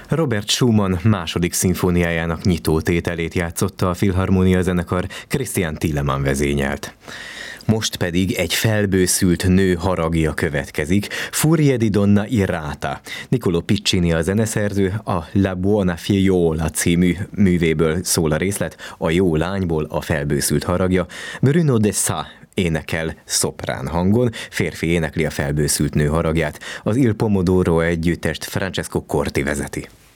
Robert Schumann második szimfóniájának nyitótételét játszotta a Filharmonia zenekar, Christian Thielemann vezényelt. Most pedig egy felbőszült nő haragja következik, Furie di donna irata. Niccolò Piccini a zeneszerző, a La Buona Figliola című művéből szól a részlet, a jó lányból a felbőszült haragja. Bruno de Sa énekel szoprán hangon, férfi énekli a felbőszült nő haragját, az Il Pomodoro együttest Francesco Corti vezeti.